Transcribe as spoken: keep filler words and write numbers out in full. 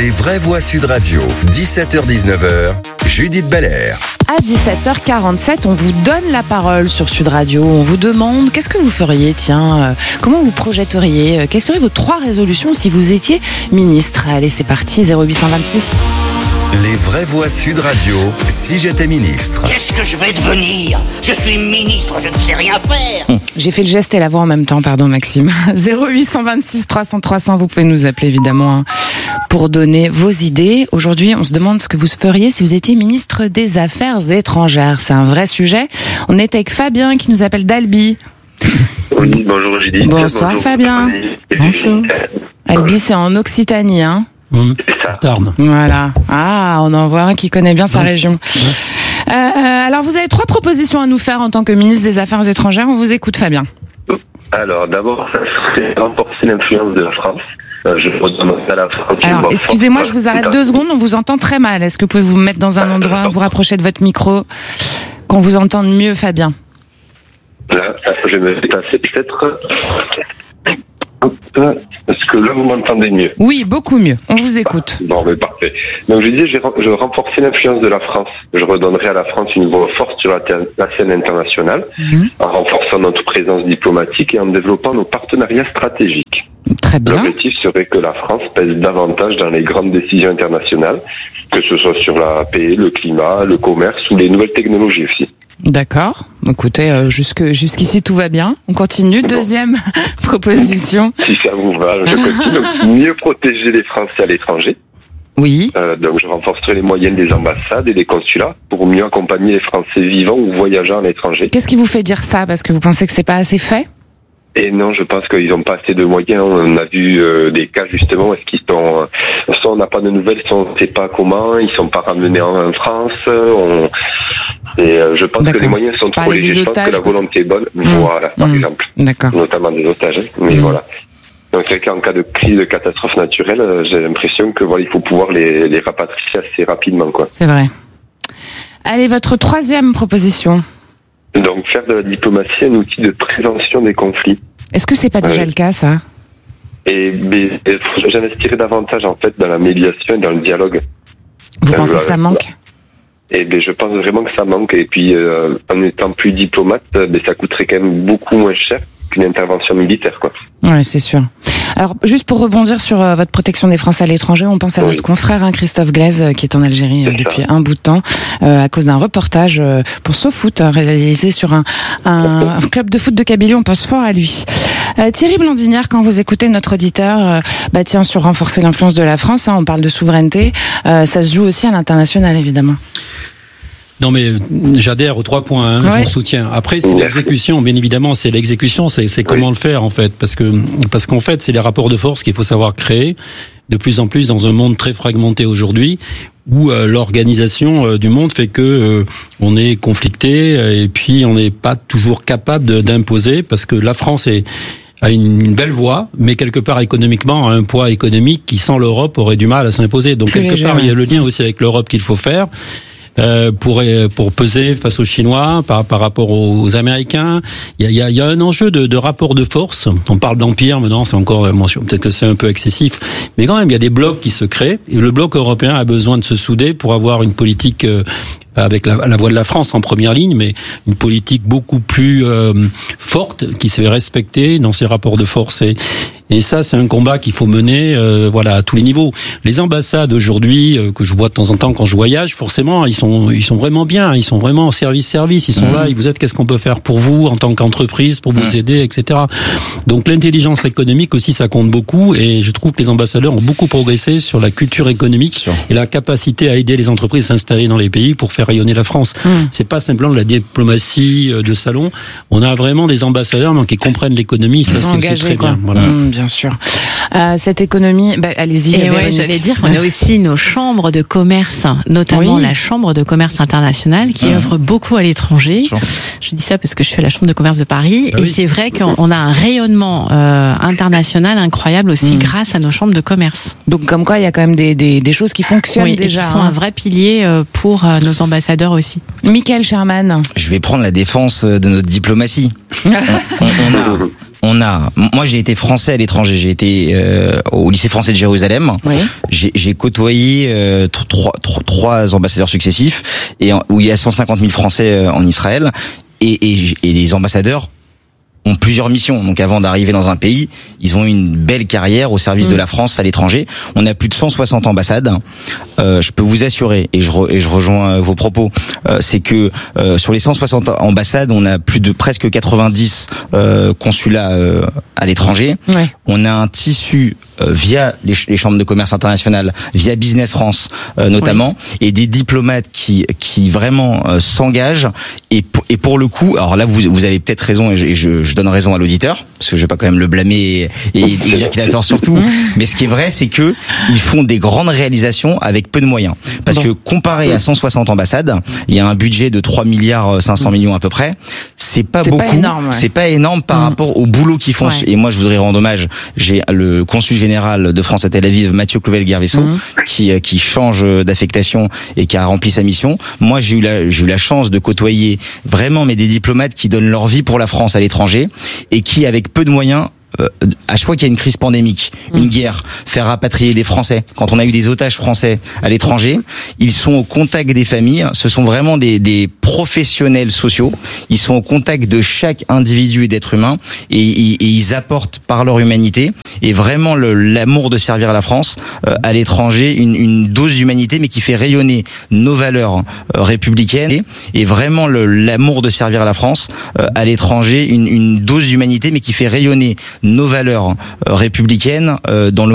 Les vraies voix Sud Radio, dix-sept heures dix-neuf heures, Judith Belair. À dix-sept heures quarante-sept, on vous donne la parole sur Sud Radio. On vous demande qu'est-ce que vous feriez, tiens, euh, comment vous projetteriez, euh, quelles seraient vos trois résolutions si vous étiez ministre. Allez, c'est parti, zéro huit cent vingt-six. Les vraies voix Sud Radio, si j'étais ministre. Qu'est-ce que je vais devenir? Je suis ministre, je ne sais rien faire. J'ai fait le geste et la voix en même temps, pardon Maxime. zéro huit cent vingt-six trois cents trois cents, vous pouvez nous appeler évidemment hein, pour donner vos idées. Aujourd'hui, on se demande ce que vous feriez si vous étiez ministre des Affaires étrangères. C'est un vrai sujet. On est avec Fabien qui nous appelle d'Albi. Oui, bonjour Judith. Bonsoir bonjour, Fabien. Bonjour. Albi, c'est en Occitanie, hein. Mmh. C'est ça. Tarn. Voilà. Ah, on en voit un qui connaît bien sa région. Euh, alors, vous avez trois propositions à nous faire en tant que ministre des Affaires étrangères. On vous écoute, Fabien. Alors, d'abord, ça serait renforcer l'influence de la France. Euh, je redonne à la France. Alors, excusez-moi, je vous arrête deux secondes. On vous entend très mal. Est-ce que vous pouvez vous mettre dans un endroit, vous rapprocher de votre micro, qu'on vous entende mieux, Fabien? Là, je vais me déplacer peut-être. Est-ce que là vous m'entendez mieux? Oui, beaucoup mieux. On vous écoute. Bon, mais parfait. Donc je disais, je, je renforcer l'influence de la France. Je redonnerai à la France une voix forte sur la, la scène internationale, mmh. en renforçant notre présence diplomatique et en développant nos partenariats stratégiques. Très bien. L'objectif serait que la France pèse davantage dans les grandes décisions internationales, que ce soit sur la paix, le climat, le commerce ou les nouvelles technologies aussi. D'accord. Écoutez, euh, jusque, jusqu'ici tout va bien. On continue. Deuxième bon. proposition. Si ça vous va, je continue. Donc, mieux protéger les Français à l'étranger. Oui. Euh, donc je renforcerai les moyens des ambassades et des consulats pour mieux accompagner les Français vivant ou voyageant à l'étranger. Qu'est-ce qui vous fait dire ça? Parce que vous pensez que c'est pas assez fait? Et non, je pense qu'ils n'ont pas assez de moyens. On a vu euh, des cas justement, est-ce qu'ils sont, euh, soit on n'a pas de nouvelles, soit on ne sait pas comment, ils sont pas ramenés en, en France. On, et euh, je pense D'accord. que les moyens sont trop légers. Je pense que la volonté est bonne. Mmh. Voilà, par mmh. exemple. D'accord. Notamment des otages. Mais mmh. voilà. Donc c'est qu'en cas de crise, de catastrophe naturelle, euh, j'ai l'impression que voilà, il faut pouvoir les, les rapatrier assez rapidement, quoi. C'est vrai. Allez, votre troisième proposition. Donc faire de la diplomatie un outil de prévention des conflits. Est-ce que c'est pas déjà ouais. le cas, ça? Et mais, j'investirais davantage en fait dans la médiation et dans le dialogue. Vous euh, pensez que ça manque? Et ben je pense vraiment que ça manque. Et puis euh, en étant plus diplomate, ben ça coûterait quand même beaucoup moins cher qu'une intervention militaire, quoi. Ouais, c'est sûr. Alors, juste pour rebondir sur euh, votre protection des Français à l'étranger, on pense à oui. notre confrère hein, Christophe Glaise, euh, qui est en Algérie euh, depuis un bout de temps, euh, à cause d'un reportage euh, pour SoFoot euh, réalisé sur un, un, un club de foot de Kabylie. On pense fort à lui. Euh, Thierry Blandinière, quand vous écoutez notre auditeur, euh, bah tiens, sur renforcer l'influence de la France, hein, on parle de souveraineté, euh, ça se joue aussi à l'international, évidemment. Non mais j'adhère aux trois points, hein, ouais. je soutiens. Après c'est l'exécution, bien évidemment, c'est l'exécution, c'est, c'est comment oui. le faire en fait, parce que parce qu'en fait c'est les rapports de force qu'il faut savoir créer de plus en plus dans un monde très fragmenté aujourd'hui, où euh, l'organisation euh, du monde fait que euh, on est conflicté et puis on n'est pas toujours capable de, d'imposer, parce que la France est a une, une belle voix, mais quelque part économiquement a un poids économique qui sans l'Europe aurait du mal à s'imposer. Donc Plus quelque léger, part ouais. il y a le lien aussi avec l'Europe qu'il faut faire. Euh, pour pour peser face aux Chinois par par rapport aux Américains, il y a il y a, il y a un enjeu de, de rapport de force. On parle d'empire maintenant, c'est encore peut-être que c'est un peu excessif, mais quand même il y a des blocs qui se créent et le bloc européen a besoin de se souder pour avoir une politique euh, avec la, la voix de la France en première ligne, mais une politique beaucoup plus euh, forte qui se fait respecter dans ses rapports de force. Et, et ça, c'est un combat qu'il faut mener, euh, voilà, à tous les niveaux. Les ambassades aujourd'hui euh, que je vois de temps en temps quand je voyage, forcément, ils sont, ils sont vraiment bien, ils sont vraiment en service-service, ils sont mmh. là. Et vous êtes, qu'est-ce qu'on peut faire pour vous en tant qu'entreprise, pour vous mmh. aider, et cetera. Donc l'intelligence économique aussi, ça compte beaucoup. Et je trouve que les ambassadeurs ont beaucoup progressé sur la culture économique sure. et la capacité à aider les entreprises à s'installer dans les pays pour faire rayonner la France. Mmh. C'est pas simplement de la diplomatie de salon. On a vraiment des ambassadeurs qui comprennent l'économie. Ça, Ils sont c'est, engagés, c'est très quoi. bien. Voilà. Mmh, bien sûr. Euh, cette économie, bah, allez-y. Et ouais, j'allais dire, on a aussi nos chambres de commerce, notamment oui. la chambre de commerce internationale qui mmh. œuvre beaucoup à l'étranger. Sure. Je dis ça parce que je fais la chambre de commerce de Paris, ah et oui. c'est vrai qu'on a un rayonnement euh, international incroyable aussi mmh. grâce à nos chambres de commerce. Donc comme quoi, il y a quand même des des, des choses qui fonctionnent oui, déjà, et qui sont hein. un vrai pilier pour euh, nos ambassadeurs. ambassadeurs aussi. Michael Sherman. Je vais prendre la défense de notre diplomatie. on, on, on a... On a, moi j'ai été français à l'étranger, j'ai été euh, au lycée français de Jérusalem. Oui. J'ai, j'ai côtoyé euh, trois, trois, trois ambassadeurs successifs et en, où il y a cent cinquante mille Français en Israël et, et, et les ambassadeurs ont plusieurs missions. Donc avant d'arriver dans un pays, ils ont une belle carrière au service mmh. de la France à l'étranger. On a plus de cent soixante ambassades. Euh, je peux vous assurer, et je, re, et je rejoins vos propos, euh, c'est que euh, sur les cent soixante ambassades, on a plus de presque quatre-vingt-dix euh, consulats euh, à l'étranger. Ouais. On a un tissu euh, via les, les chambres de commerce internationales, via Business France euh, notamment, oui. et des diplomates qui qui vraiment euh, s'engagent. Et, et pour le coup, alors là vous vous avez peut-être raison, et je, et je, je donne raison à l'auditeur, parce que je vais pas quand même le blâmer et, et dire qu'il a tort surtout. Mais ce qui est vrai, c'est que ils font des grandes réalisations avec peu de moyens. Parce bon. que comparé à cent soixante ambassades, il y a un budget de trois milliards cinq cents millions à peu près. C'est pas c'est beaucoup. Pas énorme, ouais. C'est pas énorme par mmh. rapport au boulot qu'ils font. Ouais. Et moi, je voudrais rendre hommage. J'ai le consul général de France à Tel Aviv, Mathieu Clouvel-Guervesso, mmh. qui qui change d'affectation et qui a rempli sa mission. Moi, j'ai eu la j'ai eu la chance de côtoyer vraiment mais des diplomates qui donnent leur vie pour la France à l'étranger et qui, avec peu de moyens, Euh, à chaque fois qu'il y a une crise pandémique, mmh. une guerre, faire rapatrier des Français. Quand on a eu des otages français à l'étranger, ils sont au contact des familles. Ce sont vraiment des, des professionnels sociaux. Ils sont au contact de chaque individu et d'être humain, et, et, et ils apportent par leur humanité et vraiment le, l'amour de servir la France euh, à l'étranger, une, une dose d'humanité, mais qui fait rayonner nos valeurs euh, républicaines et, et vraiment le, l'amour de servir la France euh, à l'étranger, une, une dose d'humanité, mais qui fait rayonner nos valeurs euh, républicaines euh, dans le